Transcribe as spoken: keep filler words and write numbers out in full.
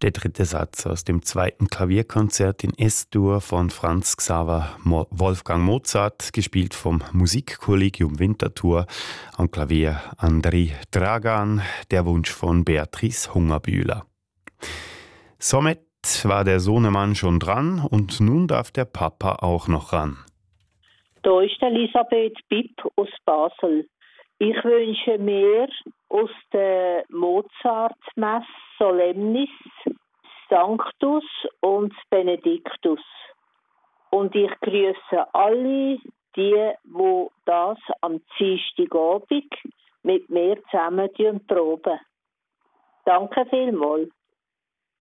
Der dritte Satz aus dem zweiten Klavierkonzert in S-Dur von Franz Xaver Mo- Wolfgang Mozart, gespielt vom Musikkollegium Winterthur, am Klavier Andrei Dragan, der Wunsch von Beatrice Hungerbühler. Somit war der Sohnemann schon dran und nun darf der Papa auch noch ran. Da ist Elisabeth Bipp aus Basel. Ich wünsche mir aus der Mozart-Messe Solemnis Sanctus und Benedictus. Und ich grüße alle die, die das am Dienstagabend mit mir zusammen proben. Danke vielmals.